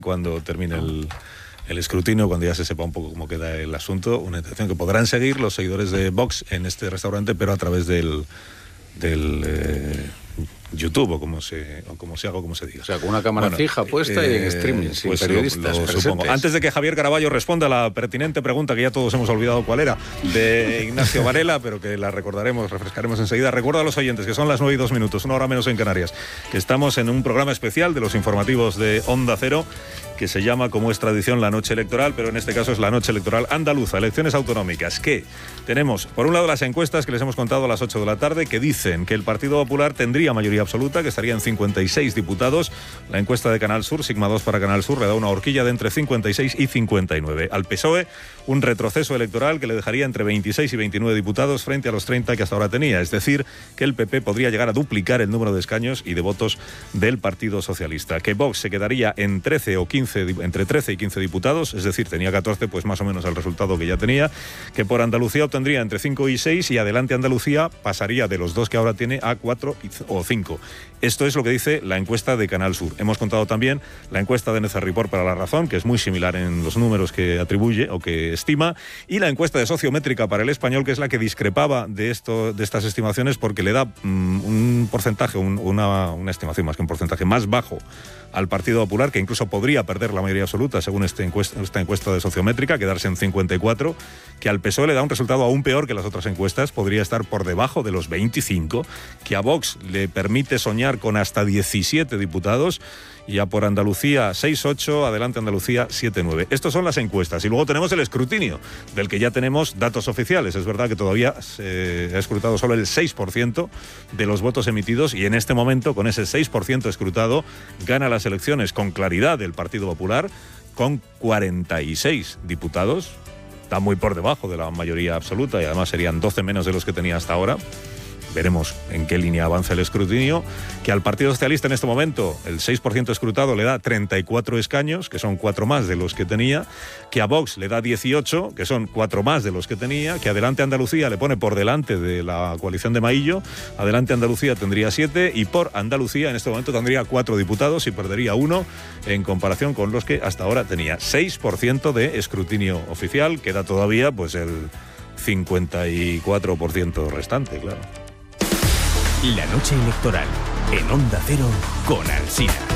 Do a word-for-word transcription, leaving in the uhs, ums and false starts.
cuando termine el, el escrutinio, cuando ya se sepa un poco cómo queda el asunto, una intención que podrán seguir los seguidores de Vox en este restaurante, pero a través del, del eh, YouTube, o como se o como se haga o como se diga. O sea, con una cámara bueno, fija puesta eh, y en streaming, sin pues periodistas lo, lo supongo. Antes de que Javier Caraballo responda a la pertinente pregunta, que ya todos hemos olvidado cuál era, de Ignacio Varela, pero que la recordaremos, refrescaremos enseguida. Recuerdo a los oyentes que son las nueve y dos minutos, una hora menos en Canarias, que estamos en un programa especial de los informativos de Onda Cero, que se llama, como es tradición, la noche electoral, pero en este caso es la noche electoral andaluza, elecciones autonómicas, que tenemos, por un lado, las encuestas que les hemos contado a las ocho de la tarde, que dicen que el Partido Popular tendría mayoría absoluta, que estaría en cincuenta y seis diputados. La encuesta de Canal Sur, Sigma dos para Canal Sur, le da una horquilla de entre cincuenta y seis y cincuenta y nueve. Al P S O E, un retroceso electoral que le dejaría entre veintiséis y veintinueve diputados frente a los treinta que hasta ahora tenía. Es decir, que el P P podría llegar a duplicar el número de escaños y de votos del Partido Socialista. Que Vox se quedaría en trece o quince, entre trece y quince diputados, es decir, tenía catorce, pues más o menos el resultado que ya tenía. Que por Andalucía obtendría entre cinco y seis, y Adelante Andalucía pasaría de los dos que ahora tiene a cuatro o cinco. Esto es lo que dice la encuesta de Canal Sur. Hemos contado también la encuesta de Neza Report para La Razón, que es muy similar en los números que atribuye o que estima, y la encuesta de Sociométrica para El Español, que es la que discrepaba de esto, de estas estimaciones, porque le da mm, un porcentaje, un, una, una estimación más que un porcentaje más bajo al Partido Popular, que incluso podría perder la mayoría absoluta según este encuesta, esta encuesta de Sociométrica, quedarse en cincuenta y cuatro, que al P S O E le da un resultado aún peor que las otras encuestas, podría estar por debajo de los veinticinco, que a Vox le permite soñar con hasta diecisiete diputados, y a por Andalucía seis ocho, Adelante Andalucía siete nueve. Estas son las encuestas. Y luego tenemos el escrutinio, del que ya tenemos datos oficiales. Es verdad que todavía se ha escrutado solo el seis por ciento de los votos emitidos, y en este momento, con ese seis por ciento escrutado, gana las elecciones con claridad el Partido Popular, con cuarenta y seis diputados. Está muy por debajo de la mayoría absoluta, y además serían doce menos de los que tenía hasta ahora. Veremos en qué línea avanza el escrutinio. Que al Partido Socialista en este momento el seis por ciento escrutado le da treinta y cuatro escaños, que son cuatro más de los que tenía. Que a Vox le da dieciocho, que son cuatro más de los que tenía. Que Adelante Andalucía le pone por delante de la coalición de Maillo. Adelante Andalucía tendría siete, y por Andalucía en este momento tendría cuatro diputados y perdería uno en comparación con los que hasta ahora tenía. seis por ciento de escrutinio oficial. Queda todavía pues el cincuenta y cuatro por ciento restante, claro. La noche electoral en Onda Cero con Alsina.